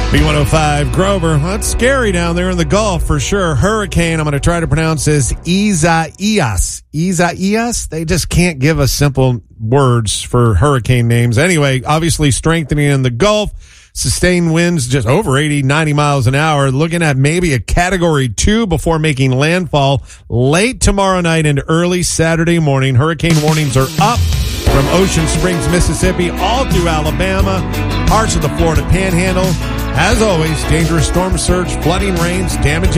B105 Grover. Well, that's scary down there in the Gulf for sure. Hurricane, I'm going to try to pronounce this Isaias. Isaias? They just can't give us simple words for hurricane names. Anyway, obviously strengthening in the Gulf. Sustained winds just over 80, 90 miles an hour. Looking at maybe a Category 2 before making landfall late tomorrow night and early Saturday morning. Hurricane warnings are up from Ocean Springs, Mississippi, all through Alabama, parts of the Florida Panhandle. As always, dangerous storm surge, flooding rains, damaging